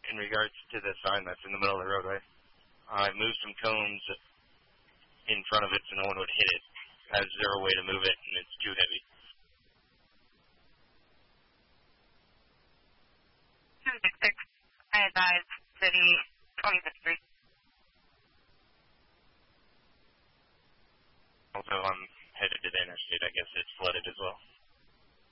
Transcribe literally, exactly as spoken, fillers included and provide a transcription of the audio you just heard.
in regards to the sign that's in the middle of the roadway. I moved some cones in front of it so no one would hit it. Has zero way to move it, and it's too heavy. two six six, I advise City twenty-fifth Street. Also, I'm headed to the interstate. I guess it's flooded as well.